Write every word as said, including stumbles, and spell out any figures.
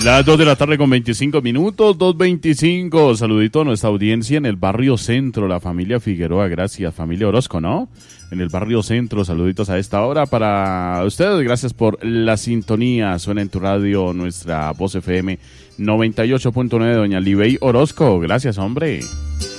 Las dos de la tarde con veinticinco minutos, dos veinticinco. Saludito a nuestra audiencia en el barrio Centro, la familia Figueroa. Gracias, familia Orozco, ¿no? En el barrio Centro, saluditos a esta hora para ustedes. Gracias por la sintonía. Suena en tu radio nuestra Voz F M noventa y ocho punto nueve, doña Libey Orozco. Gracias, hombre.